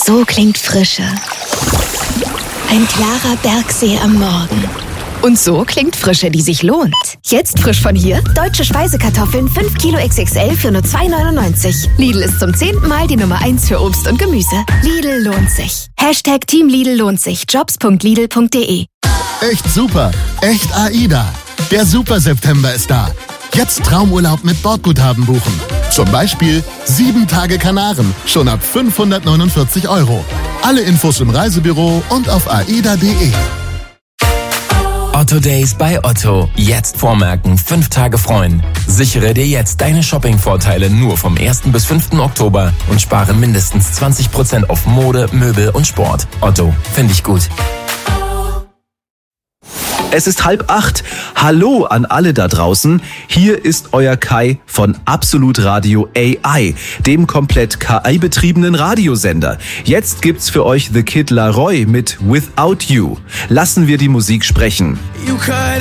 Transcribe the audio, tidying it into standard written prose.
So klingt Frische. Ein klarer Bergsee am Morgen. Und so klingt Frische, die sich lohnt. Jetzt frisch von hier: deutsche Speisekartoffeln 5 Kilo XXL für nur 2,99. Lidl ist zum 10. Mal die Nummer 1 für Obst und Gemüse. Lidl lohnt sich. #Team Lidl lohnt sich. Jobs.lidl.de. Echt super. Echt AIDA. Der Super September ist da. Jetzt Traumurlaub mit Bordguthaben buchen. Zum Beispiel 7 Tage Kanaren, schon ab 549 €. Alle Infos im Reisebüro und auf aida.de. Otto Days bei Otto. Jetzt vormerken, 5 Tage freuen. Sichere dir jetzt deine Shopping-Vorteile nur vom 1. bis 5. Oktober und spare mindestens 20% auf Mode, Möbel und Sport. Otto, finde ich gut. Es ist 7:30. Hallo an alle da draußen. Hier ist euer Kai von Absolut Radio AI, dem komplett KI-betriebenen Radiosender. Jetzt gibt's für euch The Kid Laroi mit Without You. Lassen wir die Musik sprechen.